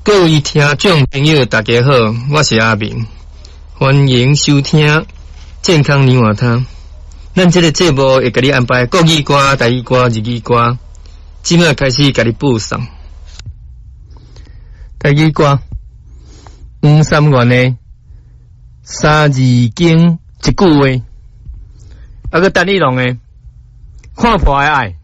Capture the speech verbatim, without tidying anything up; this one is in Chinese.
各位听众朋友，大家好，我是阿明，欢迎收听健康泥瓦汤。咱这个节目会给你安排国语歌、台语歌、日语歌，即马开始给你播送。台语歌，黄三元的三字经一句话，啊个单立龙的看破的爱。